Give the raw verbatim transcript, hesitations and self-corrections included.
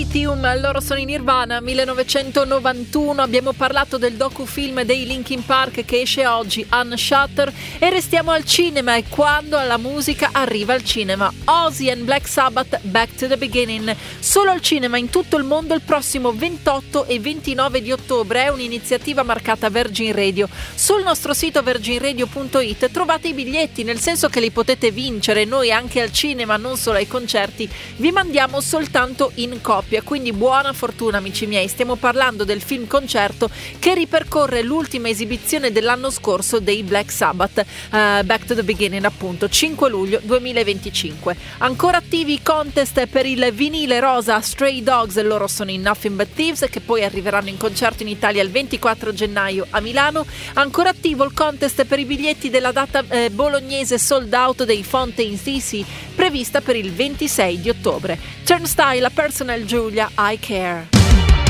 Lithium, loro sono in Nirvana, millenovecentonovantuno. Abbiamo parlato del docufilm dei Linkin Park che esce oggi, Unshutter, e restiamo al cinema e quando la musica arriva al cinema. Ozzy and Black Sabbath, Back to the Beginning, solo al cinema in tutto il mondo il prossimo ventotto e ventinove di ottobre. È un'iniziativa marcata Virgin Radio. Sul nostro sito virgin radio punto it trovate i biglietti, nel senso che li potete vincere. Noi anche al cinema, non solo ai concerti, vi mandiamo soltanto in coppia, quindi buona fortuna amici miei. Stiamo parlando del film concerto che ripercorre l'ultima esibizione dell'anno scorso dei Black Sabbath, uh, Back to the Beginning, appunto, cinque luglio duemilaventicinque. Ancora attivi i contest per il vinile rosa Stray Dogs, loro sono in Nothing But Thieves, che poi arriveranno in concerto in Italia il ventiquattro gennaio a Milano. Ancora attivo il contest per i biglietti della data eh, bolognese sold out dei Fontaine D C, prevista per il ventisei di ottobre. Turnstile, Personal Giulia, I Care.